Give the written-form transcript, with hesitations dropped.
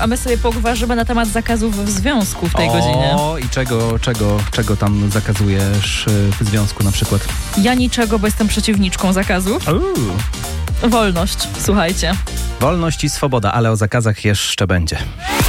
A my sobie pogważymy na temat zakazów w związku w tej godzinie. O, i czego tam zakazujesz w związku na przykład? Ja niczego, bo jestem przeciwniczką zakazów. Wolność, słuchajcie. Wolność i swoboda, ale o zakazach jeszcze będzie.